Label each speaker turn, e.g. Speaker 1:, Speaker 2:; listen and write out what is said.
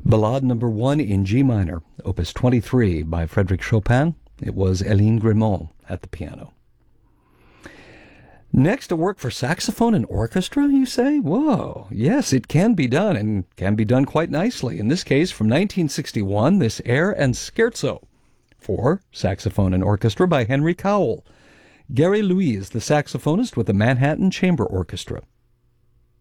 Speaker 1: Ballade number 1 in G minor, opus 23 by Frédéric Chopin. It was Hélène Grimaud at the piano. Next, a work for saxophone and orchestra, you say? Whoa, yes, it can be done, and can be done quite nicely. In this case, from 1961, this air and scherzo for saxophone and orchestra by Henry Cowell. Gary Louise, the saxophonist with the Manhattan Chamber Orchestra.